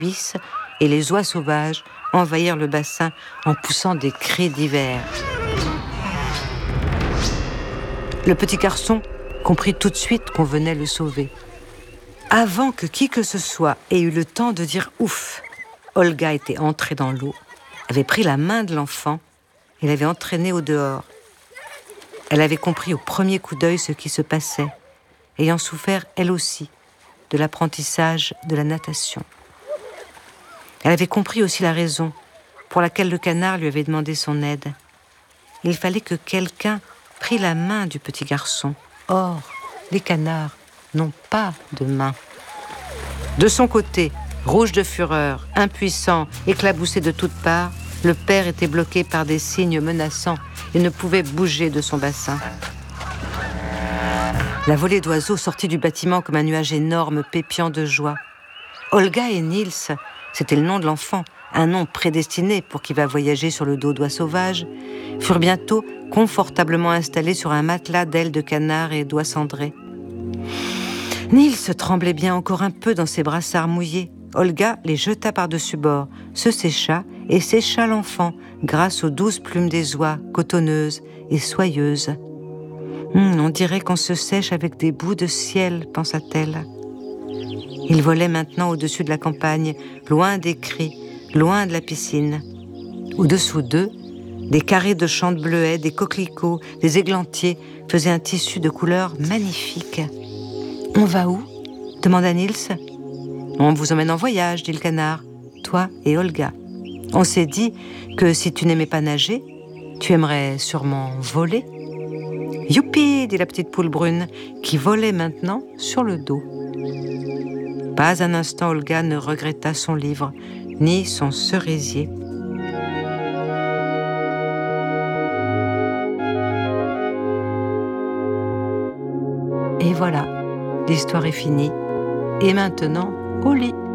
bis et les oies sauvages envahirent le bassin en poussant des cris divers. Le petit garçon comprit tout de suite qu'on venait le sauver. Avant que qui que ce soit ait eu le temps de dire « ouf », Olga était entrée dans l'eau, avait pris la main de l'enfant et l'avait entraîné au dehors. Elle avait compris au premier coup d'œil ce qui se passait, ayant souffert, elle aussi, de l'apprentissage de la natation. Elle avait compris aussi la raison pour laquelle le canard lui avait demandé son aide. Il fallait que quelqu'un prît la main du petit garçon. Or, les canards n'ont pas de main. De son côté, rouge de fureur, impuissant, éclaboussé de toutes parts, le père était bloqué par des signes menaçants et ne pouvait bouger de son bassin. La volée d'oiseaux sortit du bâtiment comme un nuage énorme pépiant de joie. Olga et Niels, c'était le nom de l'enfant, un nom prédestiné pour qui va voyager sur le dos d'oies sauvages, furent bientôt confortablement installés sur un matelas d'ailes de canard et d'oies cendrées. Niels tremblait bien encore un peu dans ses brassards mouillés. Olga les jeta par-dessus bord, se sécha et sécha l'enfant grâce aux douces plumes des oies, cotonneuses et soyeuses. On dirait qu'on se sèche avec des bouts de ciel, pensa-t-elle. Ils volaient maintenant au-dessus de la campagne, loin des cris, loin de la piscine. Au-dessous d'eux, des carrés de champs de bleuets, des coquelicots, des églantiers faisaient un tissu de couleurs magnifiques. « On va où ?» demanda Niels. « On vous emmène en voyage, » dit le canard, « toi et Olga. On s'est dit que si tu n'aimais pas nager, tu aimerais sûrement voler. »« Youpi !» dit la petite poule brune, qui volait maintenant sur le dos. Pas un instant Olga ne regretta son livre, ni son cerisier. Et voilà, l'histoire est finie. Et maintenant, au lit.